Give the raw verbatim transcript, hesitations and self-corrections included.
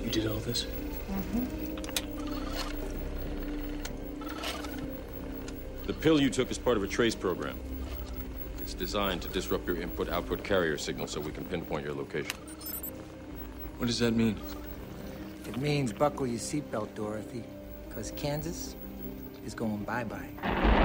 You did all this? Mm-hmm. The pill you took is part of a trace program. It's designed to disrupt your input-output carrier signal so we can pinpoint your location. What does that mean? It means buckle your seatbelt, Dorothy, because Kansas is going bye-bye.